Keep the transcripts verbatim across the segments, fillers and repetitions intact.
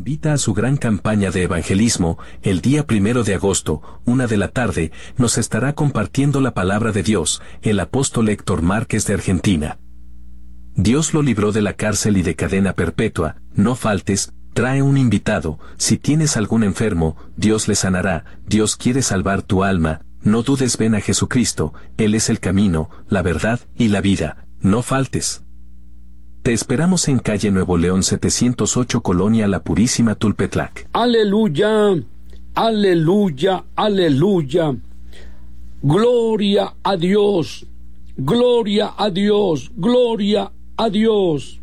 invita a su gran campaña de evangelismo. El día primero de agosto, una de la tarde, nos estará compartiendo la palabra de Dios, el apóstol Héctor Márquez de Argentina. Dios lo libró de la cárcel y de cadena perpetua. No faltes, trae un invitado. Si tienes algún enfermo, Dios le sanará. Dios quiere salvar tu alma. No dudes, ven a Jesucristo. Él es el camino, la verdad y la vida. No faltes. Te esperamos en calle Nuevo León setecientos ocho, Colonia La Purísima, Tulpetlac. Aleluya, aleluya, aleluya. Gloria a Dios, gloria a Dios, gloria a Dios.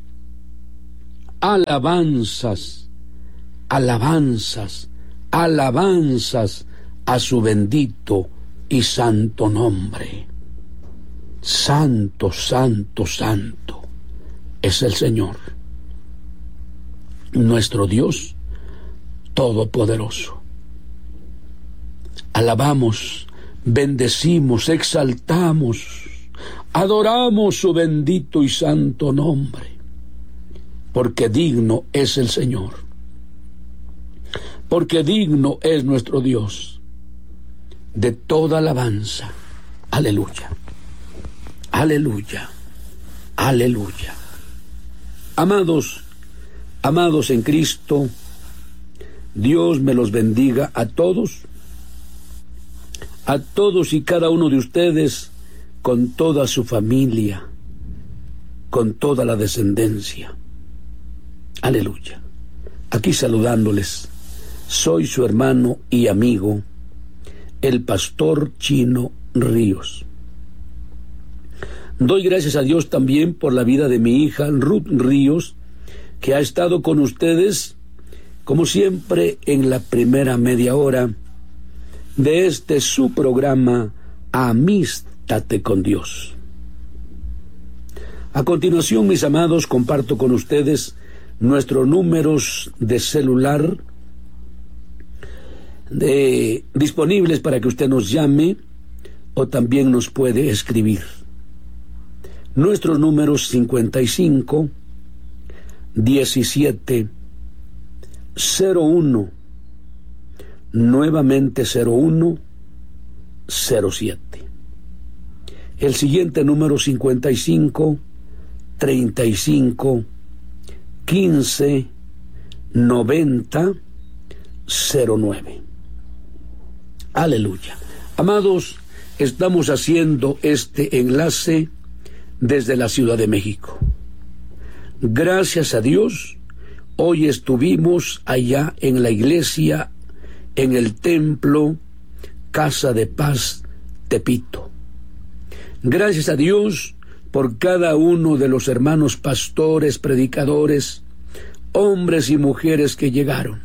Alabanzas, alabanzas, alabanzas a su bendito y santo nombre. Santo, santo, santo es el Señor, nuestro Dios todopoderoso. Alabamos, bendecimos, exaltamos, adoramos su bendito y santo nombre, porque digno es el Señor, porque digno es nuestro Dios de toda alabanza. Aleluya, aleluya, aleluya. Amados, amados en Cristo, Dios me los bendiga a todos, a todos y cada uno de ustedes, con toda su familia, con toda la descendencia. Aleluya. Aquí saludándoles, soy su hermano y amigo, el pastor Chino Ríos. Doy gracias a Dios también por la vida de mi hija Ruth Ríos, que ha estado con ustedes, como siempre, en la primera media hora de este su programa Amístate con Dios. A continuación, mis amados, comparto con ustedes nuestros números de celular de, disponibles para que usted nos llame o también nos puede escribir. Nuestros números cincuenta y cinco, diecisiete, cero uno, nuevamente cero uno, cero siete. El siguiente número cincuenta y cinco, treinta y cinco, quince, noventa, cero nueve. Aleluya. Amados, estamos haciendo este enlace desde la Ciudad de México. Gracias a Dios, hoy estuvimos allá en la iglesia, en el templo Casa de Paz Tepito. Gracias a Dios por cada uno de los hermanos pastores, predicadores, hombres y mujeres que llegaron.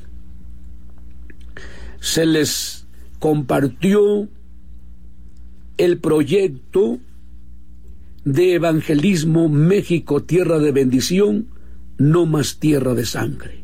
Se les compartió el proyecto de evangelismo México, tierra de bendición, no más tierra de sangre.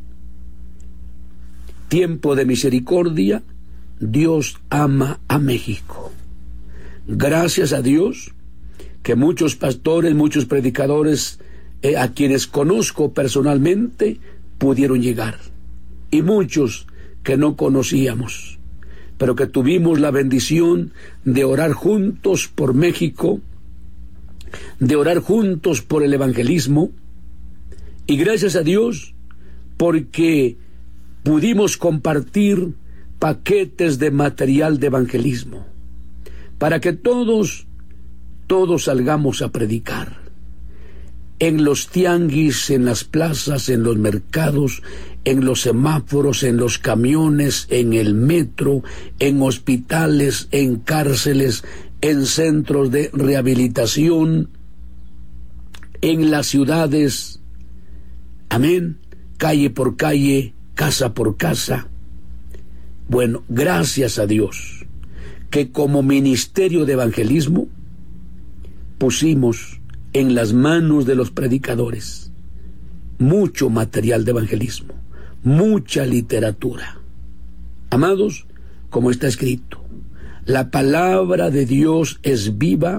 Tiempo de misericordia, Dios ama a México. Gracias a Dios que muchos pastores, muchos predicadores, eh, a quienes conozco personalmente, pudieron llegar. Y muchos que no conocíamos, pero que tuvimos la bendición de orar juntos por México, de orar juntos por el evangelismo, y gracias a Dios porque pudimos compartir paquetes de material de evangelismo para que todos, todos salgamos a predicar en los tianguis, en las plazas, en los mercados, en los semáforos, en los camiones, en el metro, en hospitales, en cárceles, en centros de rehabilitación, en las ciudades, amén, calle por calle, casa por casa. Bueno, gracias a Dios que como ministerio de evangelismo pusimos en las manos de los predicadores mucho material de evangelismo, mucha literatura. Amados, como está escrito, la palabra de Dios es viva,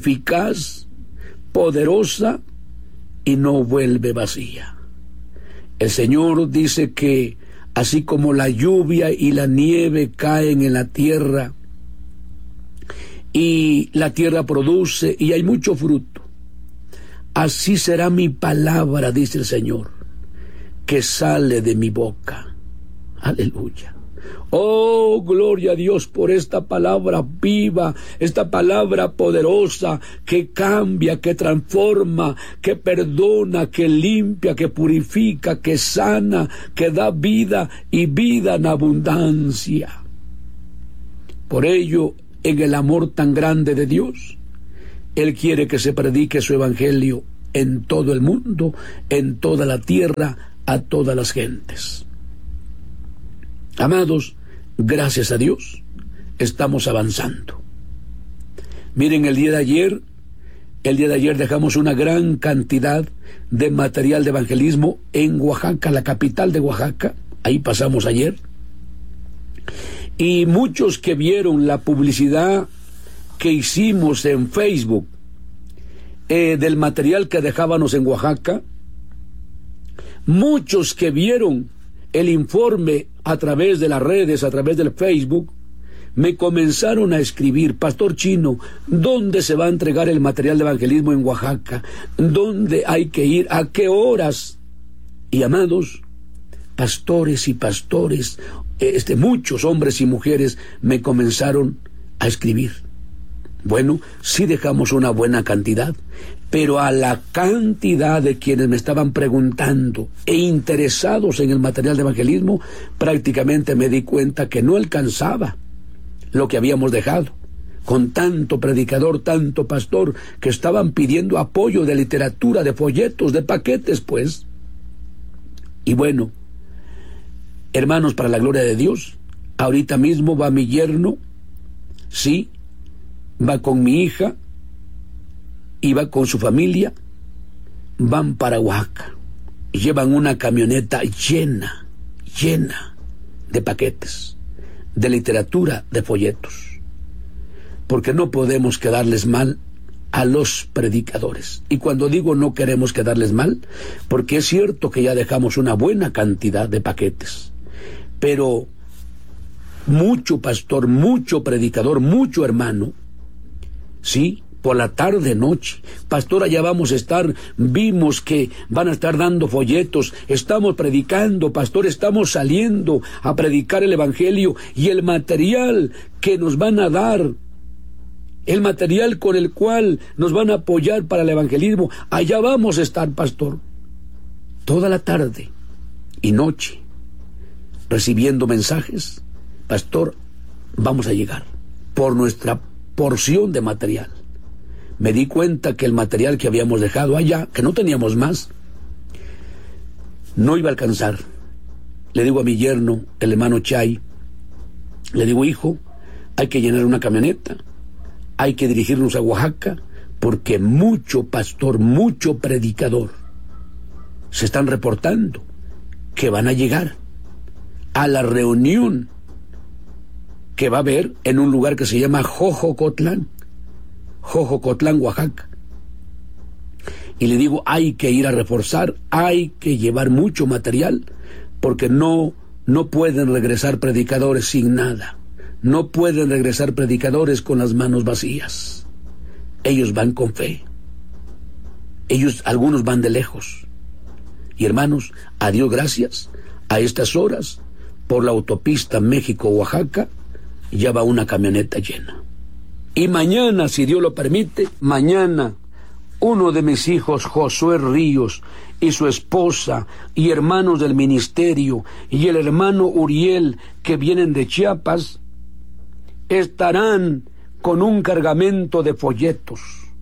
eficaz, poderosa y no vuelve vacía. El Señor dice que así como la lluvia y la nieve caen en la tierra, y la tierra produce y hay mucho fruto, así será mi palabra, dice el Señor, que sale de mi boca. Aleluya. Oh, gloria a Dios por esta palabra viva, esta palabra poderosa que cambia, que transforma, que perdona, que limpia, que purifica, que sana, que da vida y vida en abundancia. Por ello, en el amor tan grande de Dios, Él quiere que se predique su evangelio en todo el mundo, en toda la tierra, a todas las gentes. Amados, gracias a Dios, estamos avanzando. Miren, el día de ayer, el día de ayer dejamos una gran cantidad de material de evangelismo en Oaxaca, la capital de Oaxaca. Ahí pasamos ayer. Y muchos que vieron la publicidad que hicimos en Facebook eh, del material que dejábamos en Oaxaca, muchos que vieron el informe a través de las redes, a través del Facebook, me comenzaron a escribir: Pastor Chino, ¿dónde se va a entregar el material de evangelismo en Oaxaca? ¿Dónde hay que ir? ¿A qué horas? Y amados, pastores y pastores, este, muchos hombres y mujeres me comenzaron a escribir. Bueno, sí dejamos una buena cantidad, pero a la cantidad de quienes me estaban preguntando e interesados en el material de evangelismo, prácticamente me di cuenta que no alcanzaba lo que habíamos dejado, con tanto predicador, tanto pastor, que estaban pidiendo apoyo de literatura, de folletos, de paquetes, pues. Y bueno, hermanos, para la gloria de Dios, ahorita mismo va mi yerno, sí, va con mi hija y va con su familia, van para Oaxaca, llevan una camioneta llena, llena de paquetes, de literatura, de folletos, porque no podemos quedarles mal a los predicadores. Y cuando digo no queremos quedarles mal, porque es cierto que ya dejamos una buena cantidad de paquetes, pero mucho pastor, mucho predicador, mucho hermano, sí, por la tarde, noche, pastor, allá vamos a estar, vimos que van a estar dando folletos, estamos predicando, pastor, estamos saliendo a predicar el evangelio, y el material que nos van a dar, el material con el cual nos van a apoyar para el evangelismo, allá vamos a estar, pastor, toda la tarde y noche, recibiendo mensajes. Pastor, vamos a llegar por nuestra porción de material. Me di cuenta que el material que habíamos dejado allá, que no teníamos más, no iba a alcanzar. Le digo a mi yerno, el hermano Chay, le digo: hijo, hay que llenar una camioneta, hay que dirigirnos a Oaxaca, porque mucho pastor, mucho predicador se están reportando que van a llegar a la reunión que va a haber en un lugar que se llama Jojocotlán, Jojocotlán, Oaxaca. Y le digo, hay que ir a reforzar, hay que llevar mucho material, porque no, no pueden regresar predicadores sin nada, no pueden regresar predicadores con las manos vacías. Ellos van con fe, ellos, algunos van de lejos. Y hermanos, a Dios gracias, a estas horas, por la autopista México-Oaxaca, ya va una camioneta llena. Y mañana, si Dios lo permite, mañana, uno de mis hijos, Josué Ríos, y su esposa, y hermanos del ministerio, y el hermano Uriel, que vienen de Chiapas, estarán con un cargamento de folletos,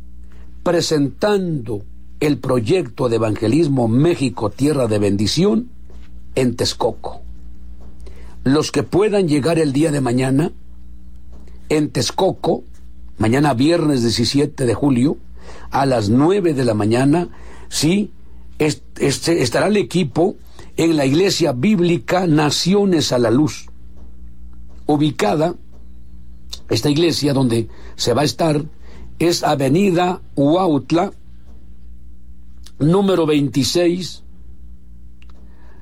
presentando el proyecto de evangelismo México, Tierra de Bendición, en Texcoco. Los que puedan llegar el día de mañana, en Texcoco, mañana viernes diecisiete de julio, a las nueve de la mañana, sí, est est estará el equipo en la iglesia bíblica Naciones a la Luz, ubicada, esta iglesia donde se va a estar, es Avenida Huautla, número veintiséis,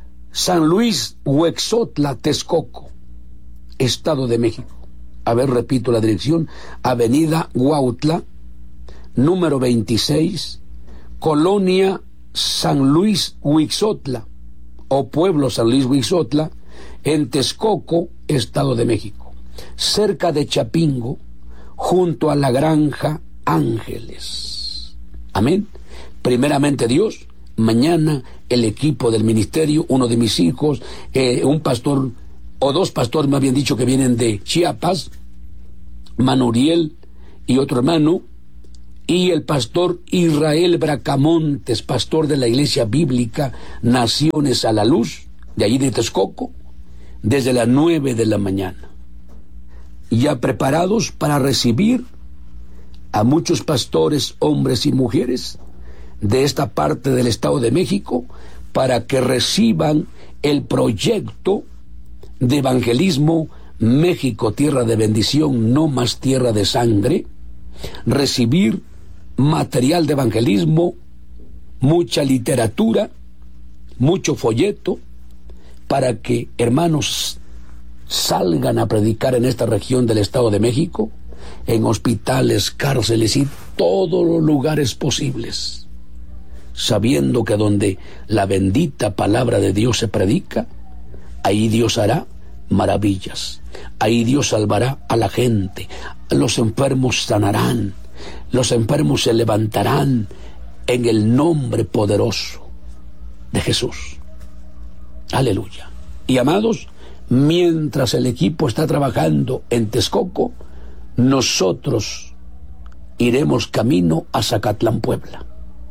San Luis Huexotla, Texcoco, Estado de México. A ver, repito la dirección: Avenida Huautla, número veintiséis, Colonia San Luis Huixotla, o Pueblo San Luis Huixotla, en Texcoco, Estado de México, cerca de Chapingo, junto a la Granja Ángeles. Amén. Primeramente Dios, mañana el equipo del ministerio, uno de mis hijos, eh, un pastor, o dos pastores me habían dicho que vienen de Chiapas, Manuriel y otro hermano, y el pastor Israel Bracamontes, pastor de la Iglesia Bíblica Naciones a la Luz, de allí de Texcoco, desde las nueve de la mañana, ya preparados para recibir a muchos pastores, hombres y mujeres, de esta parte del Estado de México, para que reciban el proyecto de evangelismo México, tierra de bendición, no más tierra de sangre, recibir material de evangelismo, mucha literatura, mucho folleto, para que hermanos salgan a predicar en esta región del Estado de México, en hospitales, cárceles y todos los lugares posibles, sabiendo que donde la bendita palabra de Dios se predica, ahí Dios hará maravillas, ahí Dios salvará a la gente, los enfermos sanarán, los enfermos se levantarán en el nombre poderoso de Jesús. Aleluya. Y amados, mientras el equipo está trabajando en Texcoco, nosotros iremos camino a Zacatlán, Puebla.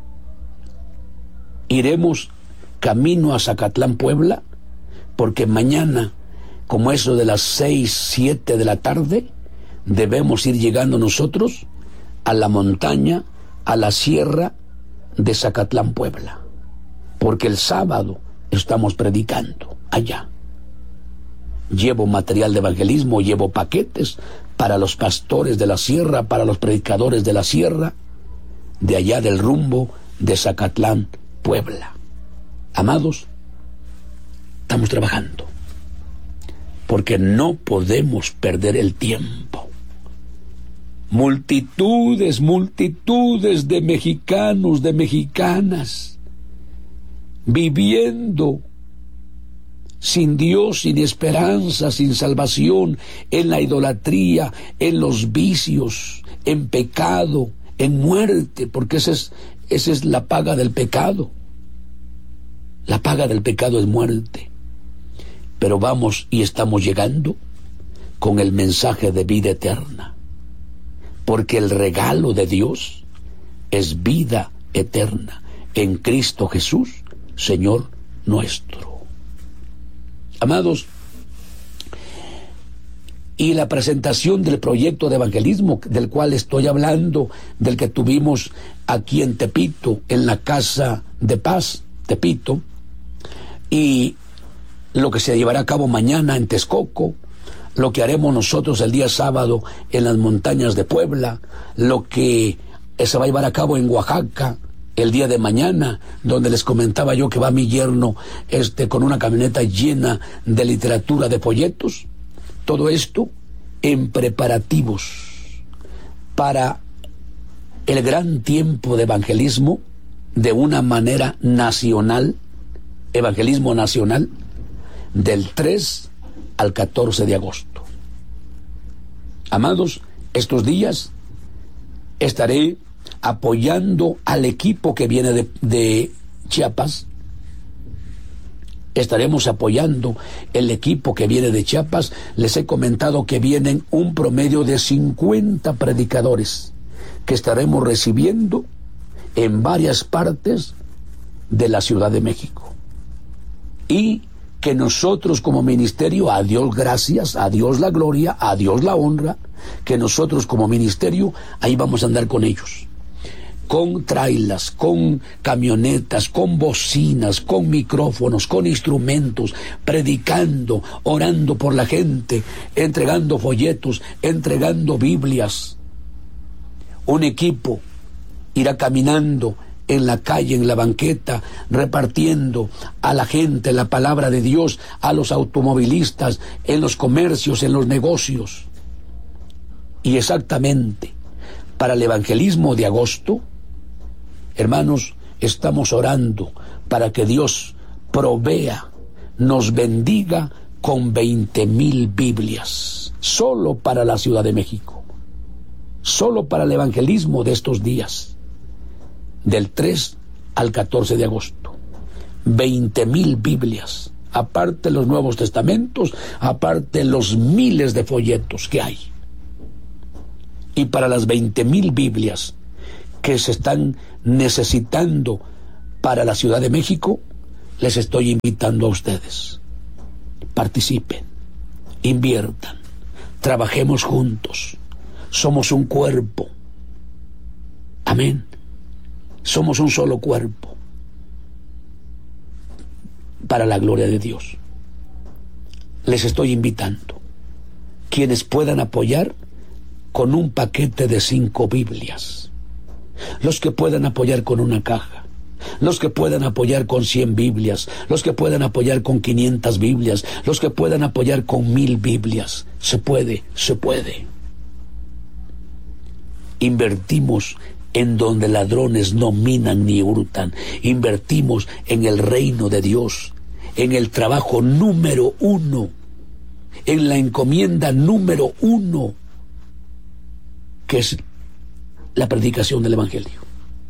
Iremos camino a Zacatlán, Puebla, porque mañana, como eso de las seis, siete de la tarde, debemos ir llegando nosotros a la montaña, a la sierra de Zacatlán, Puebla, porque el sábado estamos predicando allá. Llevo material de evangelismo, llevo paquetes para los pastores de la sierra, para los predicadores de la sierra, de allá del rumbo de Zacatlán, Puebla. Amados, estamos trabajando, porque no podemos perder el tiempo. Multitudes, multitudes de mexicanos, de mexicanas, viviendo sin Dios, sin esperanza, sin salvación, en la idolatría, en los vicios, en pecado, en muerte, porque esa es, esa es la paga del pecado. La paga del pecado es muerte. Pero vamos y estamos llegando con el mensaje de vida eterna, porque el regalo de Dios es vida eterna en Cristo Jesús, Señor nuestro. Amados, y la presentación del proyecto de evangelismo del cual estoy hablando, del que tuvimos aquí en Tepito, en la Casa de Paz, Tepito, y lo que se llevará a cabo mañana en Texcoco, lo que haremos nosotros el día sábado en las montañas de Puebla, lo que se va a llevar a cabo en Oaxaca el día de mañana, donde les comentaba yo que va mi yerno este, con una camioneta llena de literatura, de folletos. Todo esto en preparativos para el gran tiempo de evangelismo de una manera nacional, evangelismo nacional, del tres al catorce de agosto. Amados, estos días estaré apoyando al equipo que viene de, de Chiapas. Estaremos apoyando el equipo que viene de Chiapas. Les he comentado que vienen un promedio de cincuenta predicadores que estaremos recibiendo en varias partes de la Ciudad de México. Y que nosotros como ministerio, a Dios gracias, a Dios la gloria, a Dios la honra, que nosotros como ministerio ahí vamos a andar con ellos, con trailas, con camionetas, con bocinas, con micrófonos, con instrumentos, predicando, orando por la gente, entregando folletos, entregando Biblias. Un equipo irá caminando en la calle, en la banqueta, repartiendo a la gente la palabra de Dios, a los automovilistas, en los comercios, en los negocios. Y exactamente para el evangelismo de agosto, hermanos, estamos orando para que Dios provea, nos bendiga con veinte mil Biblias, solo para la Ciudad de México, solo para el evangelismo de estos días, del tres al catorce de agosto. veinte mil Biblias, aparte los Nuevos Testamentos, aparte los miles de folletos que hay. Y para las veinte mil Biblias que se están necesitando para la Ciudad de México, les estoy invitando a ustedes. Participen, inviertan, trabajemos juntos. Somos un cuerpo. Amén. Somos un solo cuerpo para la gloria de Dios. Les estoy invitando. Quienes puedan apoyar con un paquete de cinco Biblias, los que puedan apoyar con una caja, los que puedan apoyar con cien Biblias, los que puedan apoyar con quinientas Biblias, los que puedan apoyar con mil Biblias. Se puede, se puede. Invertimos en donde ladrones no minan ni hurtan. Invertimos en el reino de Dios, en el trabajo número uno, en la encomienda número uno, que es la predicación del Evangelio.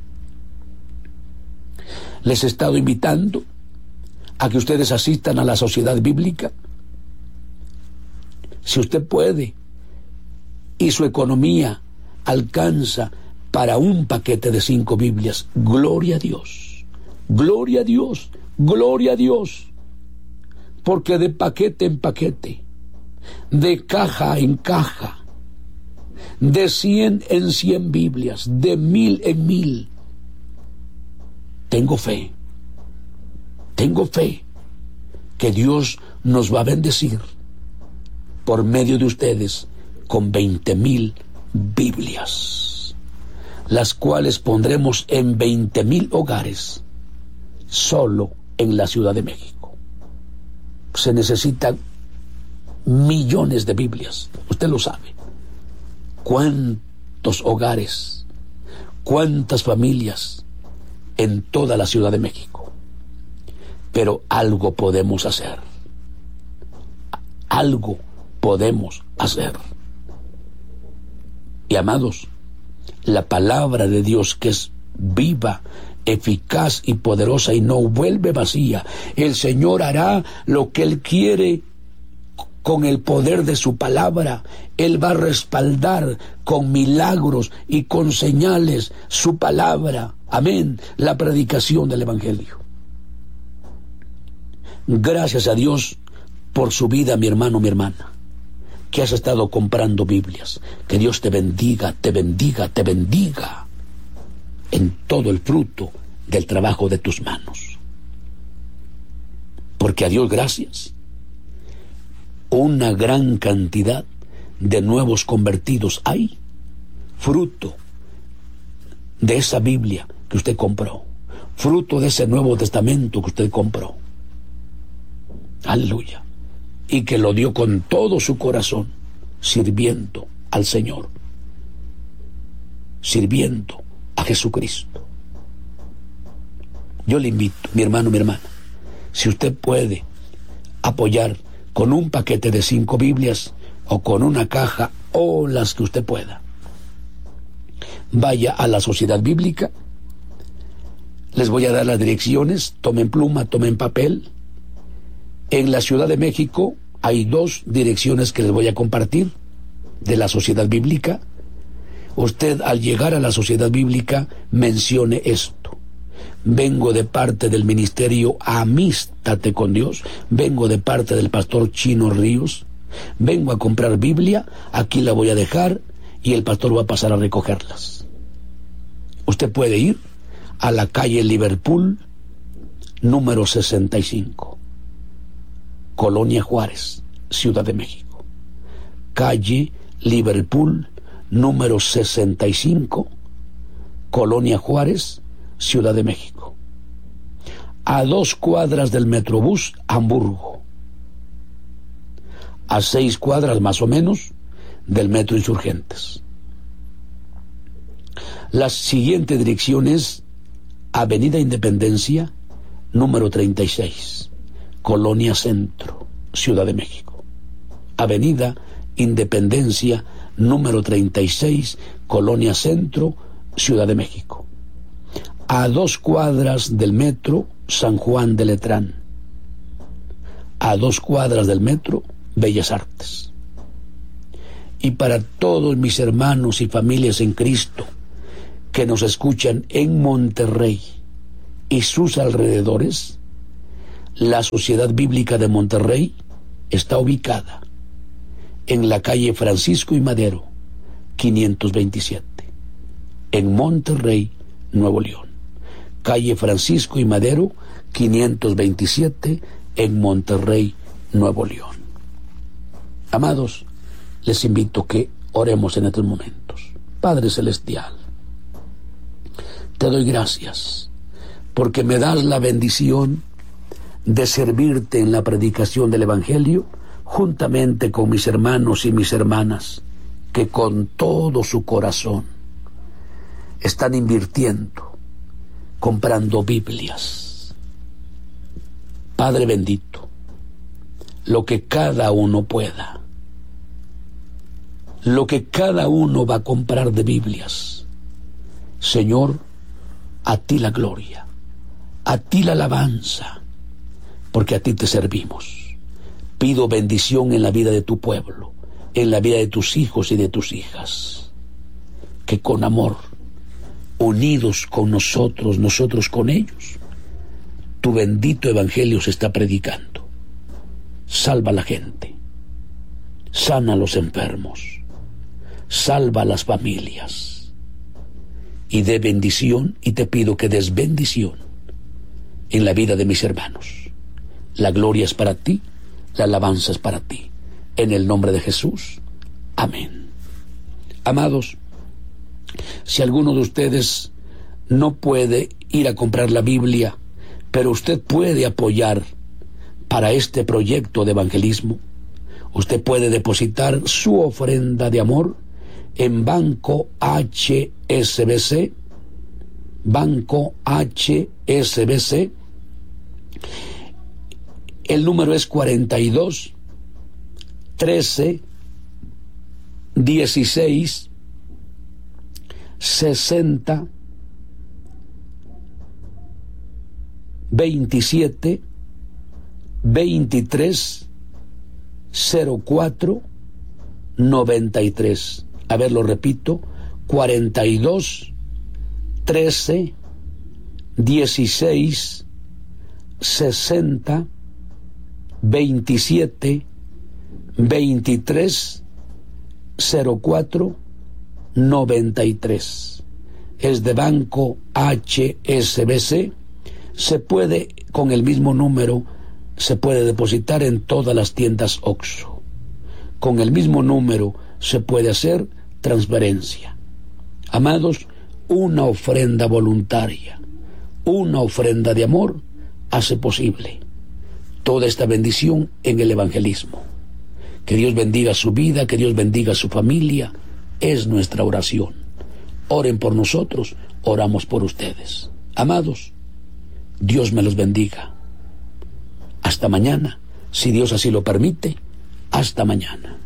Les he estado invitando a que ustedes asistan a la sociedad bíblica. Si usted puede y su economía alcanza para un paquete de cinco Biblias, gloria a Dios, gloria a Dios, gloria a Dios, porque de paquete en paquete, de caja en caja, de cien en cien Biblias, de mil en mil, tengo fe, tengo fe que Dios nos va a bendecir por medio de ustedes con veinte mil Biblias, las cuales pondremos en veinte mil hogares solo en la Ciudad de México. Se necesitan millones de Biblias, usted lo sabe. ¿Cuántos hogares, cuántas familias en toda la Ciudad de México? Pero algo podemos hacer, algo podemos hacer. Y amados, la palabra de Dios, que es viva, eficaz y poderosa y no vuelve vacía, el Señor hará lo que Él quiere con el poder de su palabra. Él va a respaldar con milagros y con señales su palabra. Amén. La predicación del Evangelio. Gracias a Dios por su vida, mi hermano, mi hermana, que has estado comprando Biblias. Que Dios te bendiga, te bendiga, te bendiga en todo el fruto del trabajo de tus manos. Porque a Dios gracias, una gran cantidad de nuevos convertidos hay, fruto de esa Biblia que usted compró, fruto de ese Nuevo Testamento que usted compró. Aleluya. Y que lo dio con todo su corazón, sirviendo al Señor, sirviendo a Jesucristo. Yo le invito, mi hermano, mi hermana, si usted puede apoyar con un paquete de cinco Biblias o con una caja o las que usted pueda, vaya a la Sociedad Bíblica. Les voy a dar las direcciones, tomen pluma, tomen papel. En la Ciudad de México hay dos direcciones que les voy a compartir de la Sociedad Bíblica. Usted, al llegar a la Sociedad Bíblica, mencione esto: vengo de parte del ministerio Amístate con Dios, vengo de parte del pastor Chino Ríos, vengo a comprar Biblia, aquí la voy a dejar y el pastor va a pasar a recogerlas. Usted puede ir a la calle Liverpool, número sesenta y cinco, Colonia Juárez, Ciudad de México. Calle Liverpool, número sesenta y cinco, Colonia Juárez, Ciudad de México. A dos cuadras del Metrobús Hamburgo. A seis cuadras más o menos del Metro Insurgentes. La siguiente dirección es Avenida Independencia, número treinta y seis, Colonia Centro, Ciudad de México. Avenida Independencia, número treinta y seis, Colonia Centro, Ciudad de México. A dos cuadras del Metro San Juan de Letrán. A dos cuadras del Metro Bellas Artes. Y para todos mis hermanos y familias en Cristo que nos escuchan en Monterrey y sus alrededores, la Sociedad Bíblica de Monterrey está ubicada en la calle Francisco y Madero, quinientos veintisiete, en Monterrey, Nuevo León. Calle Francisco y Madero, quinientos veintisiete, en Monterrey, Nuevo León. Amados, les invito a que oremos en estos momentos. Padre Celestial, te doy gracias porque me das la bendición de servirte en la predicación del Evangelio juntamente con mis hermanos y mis hermanas que con todo su corazón están invirtiendo, comprando Biblias. Padre bendito, lo que cada uno pueda, lo que cada uno va a comprar de Biblias, Señor, a ti la gloria, a ti la alabanza, porque a ti te servimos. Pido bendición en la vida de tu pueblo, en la vida de tus hijos y de tus hijas, que con amor, unidos con nosotros, nosotros con ellos, tu bendito evangelio se está predicando. Salva a la gente, sana a los enfermos, salva a las familias y dé bendición, y te pido que des bendición en la vida de mis hermanos. La gloria es para ti, la alabanza es para ti. En el nombre de Jesús, amén. Amados, si alguno de ustedes no puede ir a comprar la Biblia, pero usted puede apoyar para este proyecto de evangelismo, usted puede depositar su ofrenda de amor en Banco H S B C, Banco H S B C. El número es cuarenta y dos, trece, dieciséis, sesenta, veintisiete, veintitrés, cero cuatro, noventa y tres. A ver, lo repito, cuarenta y dos, trece, dieciséis, sesenta, veintisiete, veintitrés, cero cuatro, noventa y tres. Es de Banco H S B C. Se puede, con el mismo número, se puede depositar en todas las tiendas Oxxo. Con el mismo número se puede hacer transferencia. Amados, una ofrenda voluntaria, una ofrenda de amor hace posible toda esta bendición en el evangelismo. Que Dios bendiga su vida, que Dios bendiga su familia, es nuestra oración. Oren por nosotros, oramos por ustedes. Amados, Dios me los bendiga. Hasta mañana, si Dios así lo permite, hasta mañana.